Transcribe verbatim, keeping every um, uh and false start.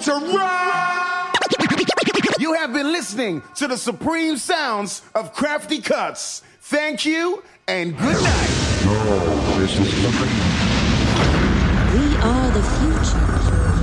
to rock! You have been listening to the supreme sounds of Crafty Cuts. Thank you and good night. No, this is the We are the future.